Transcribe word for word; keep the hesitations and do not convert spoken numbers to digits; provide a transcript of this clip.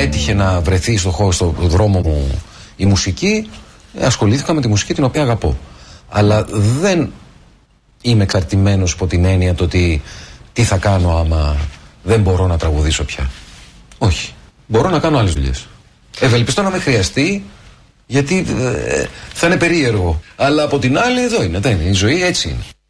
έτυχε να βρεθεί στο, χώρο, στο δρόμο μου η μουσική, ασχολήθηκα με τη μουσική την οποία αγαπώ. Αλλά δεν είμαι εξαρτημένος από την έννοια το ότι τι θα κάνω άμα δεν μπορώ να τραγουδήσω πια. Όχι. Μπορώ να κάνω άλλες δουλειές. Ευελπιστώ να με χρειαστεί, γιατί ε, θα είναι περίεργο. Αλλά από την άλλη εδώ είναι, δεν είναι. Η ζωή έτσι είναι.